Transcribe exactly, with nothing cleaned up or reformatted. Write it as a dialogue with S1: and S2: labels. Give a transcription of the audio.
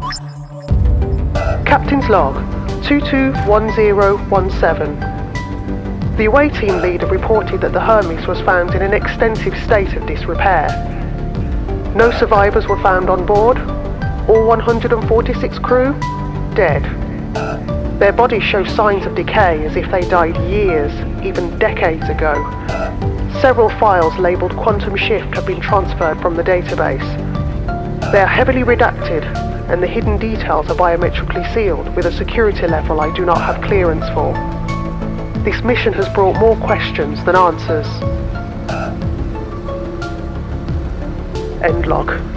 S1: Captain's log, two two one zero one seven. The away team leader reported that the Hermes was found in an extensive state of disrepair. No survivors were found on board. All one hundred forty-six crew, dead. Their bodies show signs of decay as if they died years, even decades ago. Several files labelled Quantum Shift have been transferred from the database. They are heavily redacted, and the hidden details are biometrically sealed with a security level I do not have clearance for. This mission has brought more questions than answers. End log.